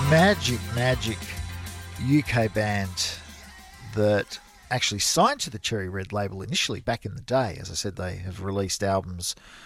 Magic UK band that actually signed to the Cherry Red label initially back in the day. As I said, they have released albums